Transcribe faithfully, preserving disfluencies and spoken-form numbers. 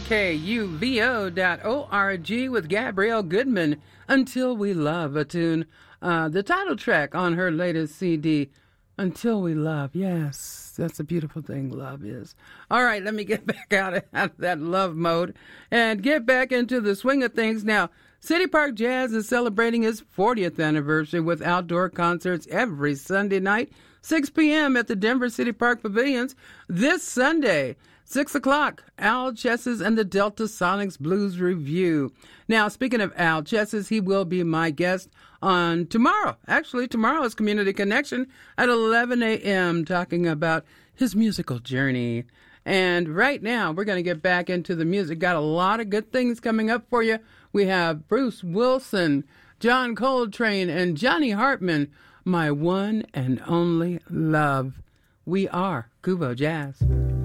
K U V O dot O R G with Gabrielle Goodman, Until We Love, a tune, uh, the title track on her latest C D, Until We Love. Yes, that's a beautiful thing, love is. All right, let me get back out of, out of that love mode and get back into the swing of things. Now, City Park Jazz is celebrating its fortieth anniversary with outdoor concerts every Sunday night, six p.m. at the Denver City Park Pavilions. This Sunday, six o'clock, Al Chesses and the Delta Sonics Blues Review. Now, speaking of Al Chesses, he will be my guest on tomorrow. Actually, tomorrow is Community Connection at eleven a.m. talking about his musical journey. And right now, we're going to get back into the music. Got a lot of good things coming up for you. We have Bruce Wilson, John Coltrane, and Johnny Hartman, My One and Only Love. We are Kubo Jazz.